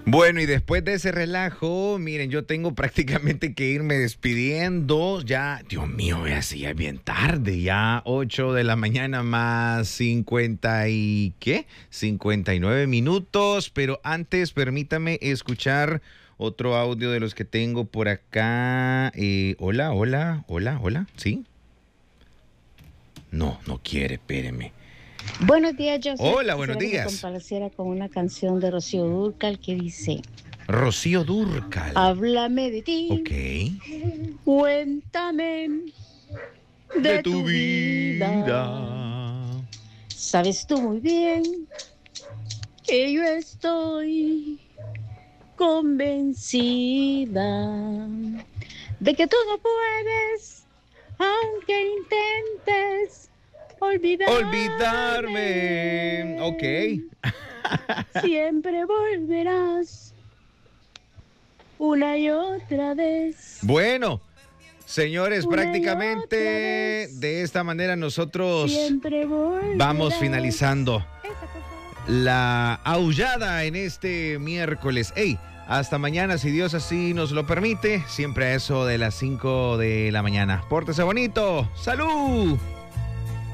Bueno, y después de ese relajo, miren, yo tengo prácticamente que irme despidiendo. Ya, Dios mío, vea, sí, ya es bien tarde, ya 8 de la mañana más 50 y ¿qué? 59 minutos, pero antes permítame escuchar otro audio de los que tengo por acá. Hola, ¿sí? No quiere, espéreme. Buenos días, Joseph. Hola, buenos Quisiera que me días. complaciera con una canción de Rocío Dúrcal que dice: Rocío Dúrcal. Háblame de ti, Ok. cuéntame De de tu tu vida. vida. Sabes tú muy bien que yo estoy convencida de que tú no puedes, aunque intentes Olvidarme. Ok. olvidarme. Siempre volverás una y otra vez. Bueno, señores, Una y otra prácticamente vez. de esta manera nosotros Siempre volverás. vamos finalizando Esa, por favor. la aullada en este miércoles. Hey, hasta mañana, si Dios así nos lo permite, siempre a eso de las 5 de la mañana. Pórtese bonito. ¡Salud!